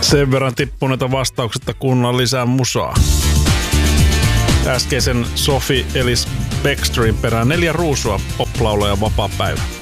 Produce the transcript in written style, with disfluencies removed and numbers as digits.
Sen verran tippuneita vastauksetta kunnan lisää musaa. Äskeisen Sophie Ellis Bextorin perään 4 ruusua, pop-laulaja vapaa päivä.